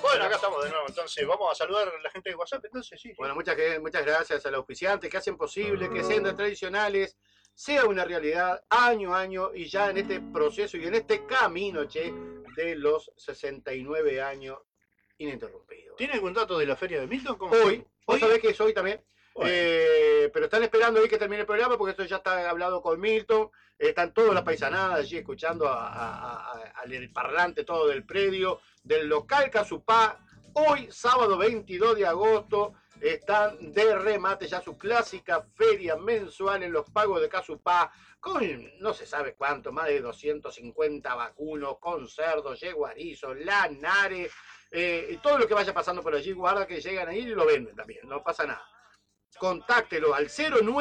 Bueno, acá estamos de nuevo, entonces vamos a saludar a la gente de WhatsApp, entonces sí. Bueno, muchas gracias a los auspiciantes que hacen posible que Sendas Tradicionales sea una realidad año a año y ya en este proceso y en este camino, che, de los 69 años ininterrumpidos. ¿Tiene algún dato de la feria de Milton? ¿Cómo Hoy, vos ¿Hoy? sabés que es hoy también. Bueno. Pero están esperando ahí que termine el programa porque esto ya está hablado con Milton. Están todas las paisanadas allí escuchando al parlante todo del predio, del local Casupá. Hoy, sábado 22 de agosto, están de remate ya su clásica feria mensual en los pagos de Casupá, con no se sabe cuánto, más de 250 vacunos, con cerdos, yeguarizos, lanares, todo lo que vaya pasando por allí, guarda que llegan ahí y lo venden también, no pasa nada. Contáctelo al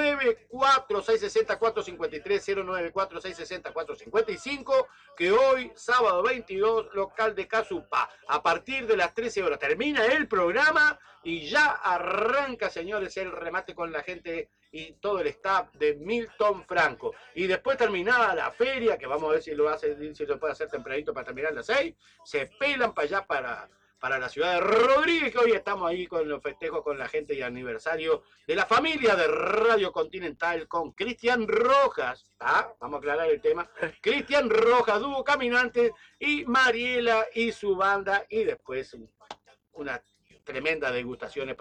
094-660-453, 094-660-455, que hoy, sábado 22, local de Casupá, a partir de las 13 horas. Termina el programa y ya arranca, señores, el remate con la gente y todo el staff de Milton Franco. Y después terminada la feria, que vamos a ver si si lo puede hacer tempranito para terminar a las 6, se pelan para allá para la ciudad de Rodríguez, que hoy estamos ahí con los festejos con la gente y aniversario de la familia de Radio Continental con Cristian Rojas, vamos a aclarar el tema, Cristian Rojas, dúo caminante, y Mariela y su banda, y después una tremenda degustación